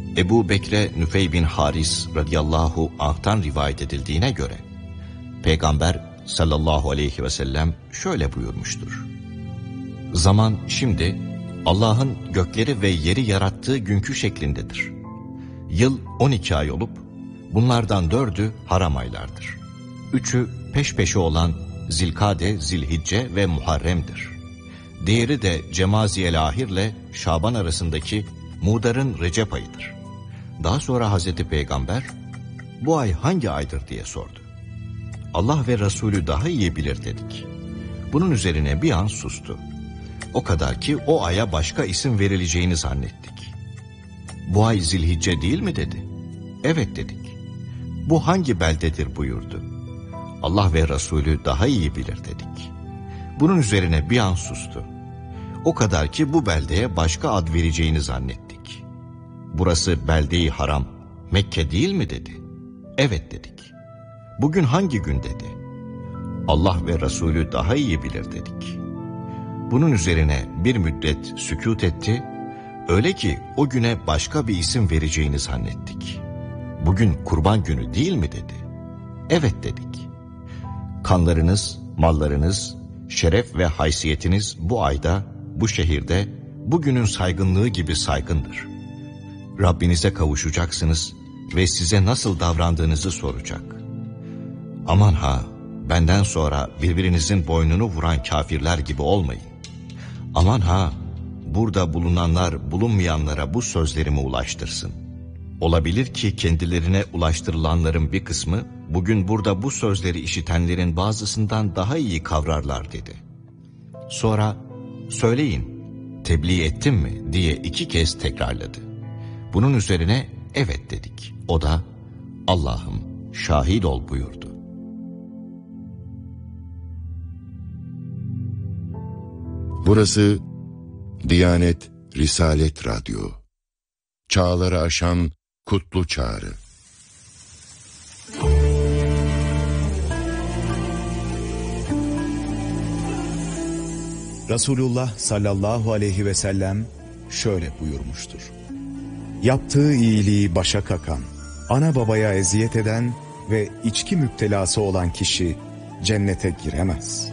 Ebu Bekre Nüfey bin Haris radıyallahu anh'tan rivayet edildiğine göre Peygamber sallallahu aleyhi ve sellem şöyle buyurmuştur: Zaman şimdi Allah'ın gökleri ve yeri yarattığı günkü şeklindedir. Yıl 12 ay olup bunlardan 4'ü haram aylardır. 3'ü peş peşe olan Zilkade, Zilhicce ve Muharrem'dir. Diğeri de Cemaziyel-Ahir ile Şaban arasındaki Mudar'ın Recep ayıdır. Daha sonra Hazreti Peygamber bu ay hangi aydır diye sordu. Allah ve Resulü daha iyi bilir dedik. Bunun üzerine bir an sustu. O kadar ki o aya başka isim verileceğini zannettik. Bu ay Zilhicce değil mi dedi. Evet dedik. Bu hangi beldedir buyurdu. Allah ve Resulü daha iyi bilir dedik. Bunun üzerine bir an sustu. O kadar ki bu beldeye başka ad vereceğini zannettik. Burası belde-i haram, Mekke değil mi dedi. Evet dedik. Bugün hangi gün dedi. Allah ve Resulü daha iyi bilir dedik. Bunun üzerine bir müddet sükût etti. Öyle ki o güne başka bir isim vereceğini zannettik. Bugün kurban günü değil mi dedi. Evet dedik. Kanlarınız, mallarınız, şeref ve haysiyetiniz bu ayda, bu şehirde, bugünün saygınlığı gibi saygındır. Rabbinize kavuşacaksınız ve size nasıl davrandığınızı soracak. Aman ha, benden sonra birbirinizin boynunu vuran kafirler gibi olmayın. Aman ha, burada bulunanlar bulunmayanlara bu sözlerimi ulaştırsın. Olabilir ki kendilerine ulaştırılanların bir kısmı bugün burada bu sözleri işitenlerin bazısından daha iyi kavrarlar dedi. Sonra söyleyin, tebliğ ettim mi diye 2 kez tekrarladı. Bunun üzerine evet dedik. O da Allah'ım şahit ol buyurdu. Burası Diyanet Risalet Radyo. Çağları aşan kutlu çağrı. Resulullah sallallahu aleyhi ve sellem şöyle buyurmuştur: Yaptığı iyiliği başa kakan, ana babaya eziyet eden ve içki müptelası olan kişi cennete giremez.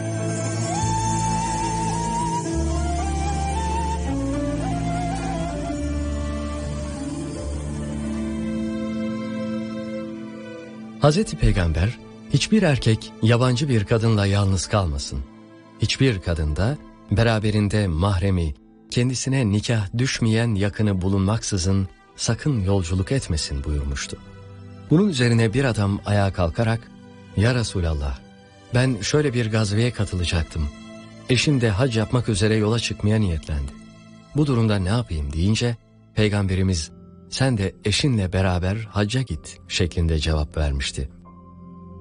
Hazreti Peygamber, hiçbir erkek yabancı bir kadınla yalnız kalmasın. Hiçbir kadında beraberinde mahremi, kendisine nikah düşmeyen yakını bulunmaksızın sakın yolculuk etmesin buyurmuştu. Bunun üzerine bir adam ayağa kalkarak, "Ya Resulallah, ben şöyle bir gazveye katılacaktım. Eşim de hac yapmak üzere yola çıkmaya niyetlendi. Bu durumda ne yapayım?" deyince Peygamberimiz, "Sen de eşinle beraber hacca git" şeklinde cevap vermişti.